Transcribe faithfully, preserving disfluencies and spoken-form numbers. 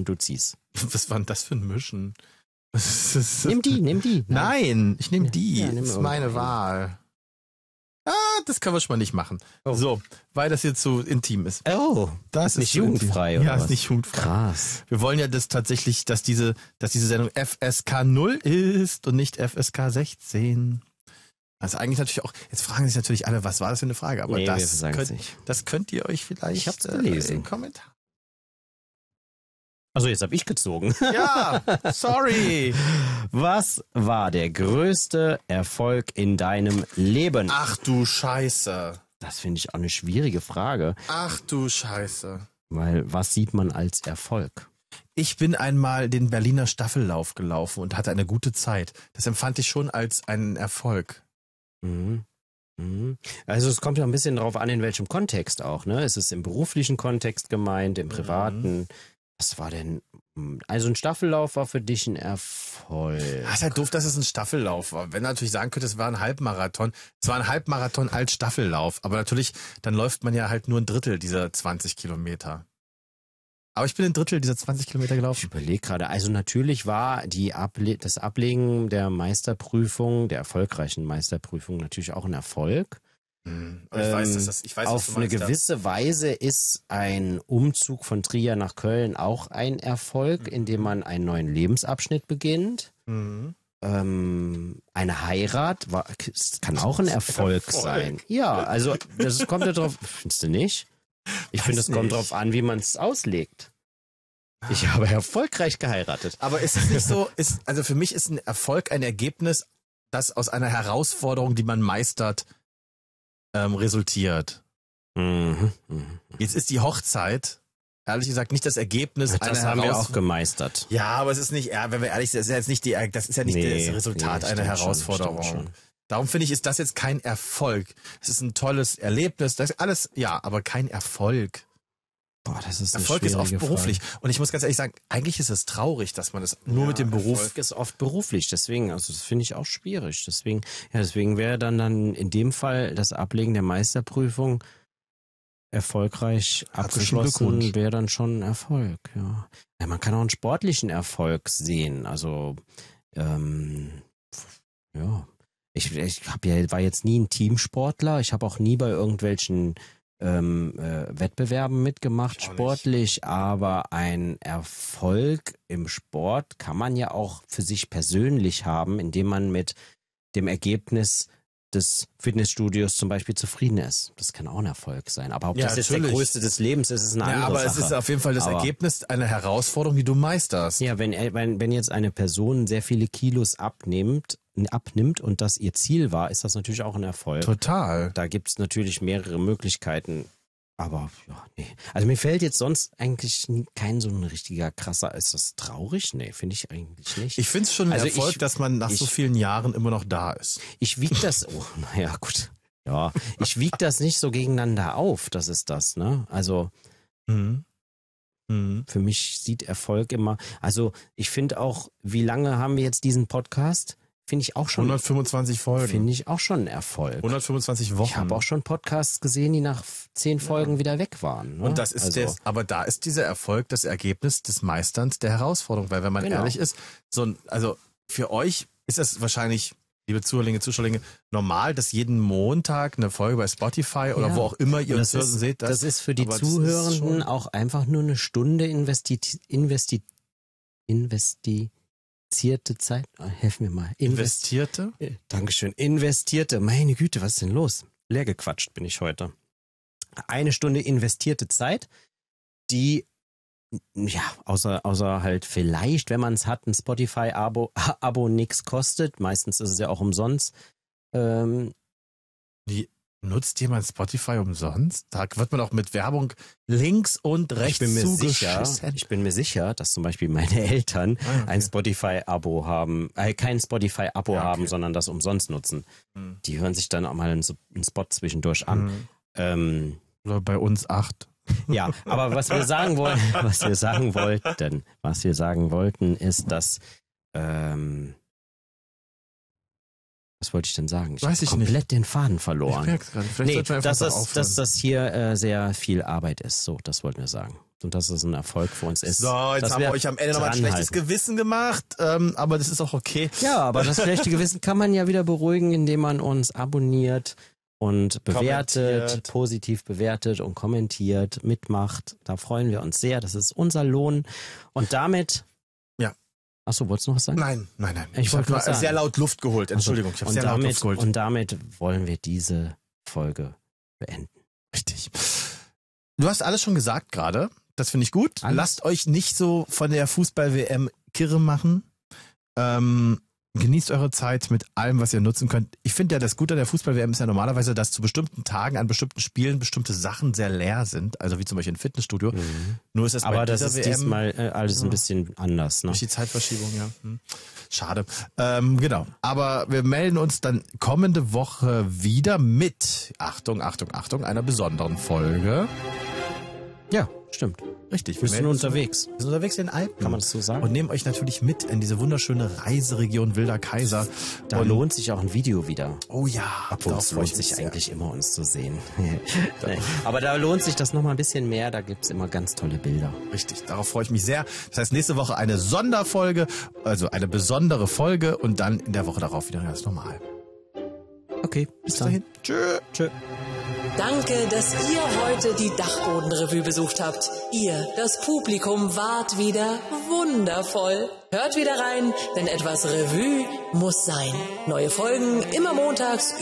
und du ziehst. Was war denn das für ein Mischen? Nimm die, nimm die. Nein, ich nehme die. Ja, nimm das ist meine irgendeine. Wahl. Ah, das können wir schon mal nicht machen. Oh. So, weil das jetzt so intim ist. Oh, Das ist nicht so intim. jugendfrei, oder Ja, ist was? nicht jugendfrei. Krass. Wir wollen ja das tatsächlich, dass diese, dass diese Sendung F S K null ist und nicht F S K sechzehn. Also eigentlich natürlich auch, jetzt fragen sich natürlich alle, was war das für eine Frage? Aber Nee, wir das, sagen's könnt, nicht. das könnt ihr euch vielleicht Ich hab's gelesen. Äh, im Kommentar. Also jetzt habe ich gezogen. Ja, sorry. Was war der größte Erfolg in deinem Leben? Ach du Scheiße. Das finde ich auch eine schwierige Frage, Ach du Scheiße. weil was sieht man als Erfolg? Ich bin einmal den Berliner Staffellauf gelaufen und hatte eine gute Zeit. Das empfand ich schon als einen Erfolg. Mhm. Mhm. Also es kommt ja ein bisschen drauf an, in welchem Kontext auch, ne? Ist es im beruflichen Kontext gemeint, im privaten? Mhm. Was war denn? Also ein Staffellauf war für dich ein Erfolg. Das ist halt doof, dass es ein Staffellauf war. Wenn du natürlich sagen könntest, es war ein Halbmarathon. Es war ein Halbmarathon als Staffellauf. Aber natürlich, dann läuft man ja halt nur ein Drittel dieser zwanzig Kilometer. Aber ich bin ein Drittel dieser zwanzig Kilometer Ich gelaufen. überlege gerade, also natürlich war die Able das Ablegen der Meisterprüfung, der erfolgreichen Meisterprüfung natürlich auch ein Erfolg. Hm. Und ich weiß, dass das, ich weiß, was Auf du eine meinst, gewisse Weise ist ein Umzug von Trier nach Köln auch ein Erfolg, indem man einen neuen Lebensabschnitt beginnt. Mhm. Ähm, eine Heirat war, es kann auch ein Erfolg, Erfolg. sein. Ja, also das kommt ja drauf, findest du nicht? Ich Weiß finde, es kommt nicht. drauf an, wie man es auslegt. Ich habe erfolgreich geheiratet. Aber ist es nicht so, ist, also für mich ist ein Erfolg ein Ergebnis, das aus einer Herausforderung, die man meistert, ähm, resultiert. Mhm, mhm. Jetzt ist die Hochzeit, ehrlich gesagt, nicht das Ergebnis Das einer haben wir auch Herausforderung. gemeistert. Ja, aber es ist nicht, ja, wenn wir ehrlich sind, das ist ja jetzt nicht die, das ist ja nicht Nee, das Resultat nee, einer stimmt schon, Herausforderung. stimmt schon. Darum finde ich, ist das jetzt kein Erfolg. Es ist ein tolles Erlebnis, das ist alles, ja, aber kein Erfolg. Boah, das ist eine Erfolg ist oft schwierige beruflich. Frage. Und ich muss ganz ehrlich sagen, eigentlich ist es traurig, dass man das nur mit dem Beruf. Erfolg ist oft beruflich, deswegen, also das finde ich auch schwierig. Deswegen, ja, deswegen wäre dann dann in dem Fall das Ablegen der Meisterprüfung erfolgreich Herzlichen abgeschlossen, Glückwunsch. wäre dann schon ein Erfolg, ja. Ja, man kann auch einen sportlichen Erfolg sehen. Also, ähm, ja. Ich, ich hab ja, war jetzt nie ein Teamsportler. Ich habe auch nie bei irgendwelchen ähm, äh, Wettbewerben mitgemacht, Ich auch nicht. sportlich, aber ein Erfolg im Sport kann man ja auch für sich persönlich haben, indem man mit dem Ergebnis des Fitnessstudios zum Beispiel zufrieden ist. Das kann auch ein Erfolg sein. Aber ob Ja, das jetzt der natürlich. größte des Lebens ist, ist eine Ja, andere aber Sache. es ist auf jeden Fall das Aber- Ergebnis einer Herausforderung, die du meisterst. Ja, wenn, wenn, wenn jetzt eine Person sehr viele Kilos abnimmt, abnimmt und das ihr Ziel war, ist das natürlich auch ein Erfolg. Total. Da gibt es natürlich mehrere Möglichkeiten. Aber ja, nee. Also mir fällt jetzt sonst eigentlich nie- kein so ein richtiger krasser. Ist das traurig? Nee, finde ich eigentlich nicht. Ich finde es schon ein Also Erfolg, ich- dass man nach so ich- vielen Jahren immer noch da ist. Ich wiege das, oh, naja, gut. Ja, ich wiege das nicht so gegeneinander auf, das ist das, ne? Also Mhm. Mhm. für mich sieht Erfolg immer, also ich finde auch, wie lange haben wir jetzt diesen Podcast? Finde ich auch schon, hundertfünfundzwanzig Folgen. finde ich auch schon ein Erfolg. hundertfünfundzwanzig Wochen. Ich habe auch schon Podcasts gesehen, die nach zehn Folgen wieder weg waren. Ne? Und das ist also, der, aber da ist dieser Erfolg das Ergebnis des Meisterns der Herausforderung, weil wenn man Genau. ehrlich ist, so ein, also für euch ist es wahrscheinlich, liebe Zuhörlinge, Zuschauerlinge, normal, dass jeden Montag eine Folge bei Spotify oder Ja. wo auch immer ihr Und uns das, hört und ist, seht. das ist für die aber das ist Zuhörenden schon- auch einfach nur eine Stunde investi investi investierte Zeit. Ah, helf mir mal. Invest Investierte? Äh, Dankeschön. Investierte. Meine Güte, was ist denn los? Leer gequatscht bin ich heute. Eine Stunde investierte Zeit, die, ja, außer, außer halt vielleicht, wenn man es hat, ein Spotify-Abo Abo nix kostet. Meistens ist es ja auch umsonst. Ähm, Nutzt jemand Spotify umsonst? Da wird man auch mit Werbung links und rechts ich bin mir sicher, zugeschissen. ich bin mir sicher, dass zum Beispiel meine Eltern Ah, okay. ein Spotify-Abo haben, äh, kein Spotify-Abo Ja, okay. haben, sondern das umsonst nutzen. Hm. Die hören sich dann auch mal einen, einen Spot zwischendurch an. Mhm. Ähm, Oder bei uns acht. Ja, aber was wir sagen wollen, was wir sagen wollten, was wir sagen wollten, ist, dass ähm, Was wollte ich denn sagen? Ich Weiß habe ich komplett nicht. den Faden verloren. Ich merk's gerade. Vielleicht Nee, sollten wir einfach dass da das, aufhören. dass das hier äh, sehr viel Arbeit ist. So, das wollten wir sagen. Und dass es ein Erfolg für uns ist. So, jetzt dass haben wir wir euch am Ende nochmal ein schlechtes dranhalten. Gewissen gemacht, ähm, aber das ist auch okay. Ja, aber das schlechte Gewissen kann man ja wieder beruhigen, indem man uns abonniert und bewertet, Kommentiert. positiv bewertet und kommentiert, mitmacht. Da freuen wir uns sehr. Das ist unser Lohn. Und damit... Ja. Achso, wolltest du noch was sagen? Nein, nein, nein. Ich Ich, wollte habe was sagen. sehr laut Luft geholt. Entschuldigung, ich habe und sehr laut damit, Luft geholt. Und damit wollen wir diese Folge beenden. Richtig. Du hast alles schon gesagt gerade. Das finde ich gut. Alles. Lasst euch nicht so von der Fußball-W M kirre machen. Ähm, genießt eure Zeit mit allem, was ihr nutzen könnt. Ich finde ja, das Gute an der Fußball-W M ist ja normalerweise, dass zu bestimmten Tagen, an bestimmten Spielen bestimmte Sachen sehr leer sind. Also wie zum Beispiel ein Fitnessstudio. Mhm. Nur ist es Aber bei das dieser ist W M diesmal äh, alles ein Ja. bisschen anders. Ne? durch die Zeitverschiebung, ja. Hm. Schade. Ähm, genau. Aber wir melden uns dann kommende Woche wieder mit, Achtung, Achtung, Achtung, einer besonderen Folge. Ja, stimmt. Richtig. Wir sind melden uns- unterwegs. Wir sind unterwegs in den Alpen. Kann man das so sagen? Und nehmen euch natürlich mit in diese wunderschöne Reiseregion Wilder Kaiser. Da Und, lohnt sich auch ein Video wieder. Oh ja. Obwohl darauf es freue lohnt ich mich sich sehr. eigentlich immer, uns zu sehen. Nee. Aber da lohnt sich das nochmal ein bisschen mehr. Da gibt's immer ganz tolle Bilder. Richtig, darauf freue ich mich sehr. Das heißt, nächste Woche eine Sonderfolge, also eine besondere Folge und dann in der Woche darauf wieder ganz normal. Okay, bis, Bis dahin. Tschö. Tschö. Danke, dass ihr heute die Dachbodenrevue besucht habt. Ihr, das Publikum, wart wieder wundervoll. Hört wieder rein, denn etwas Revue muss sein. Neue Folgen immer montags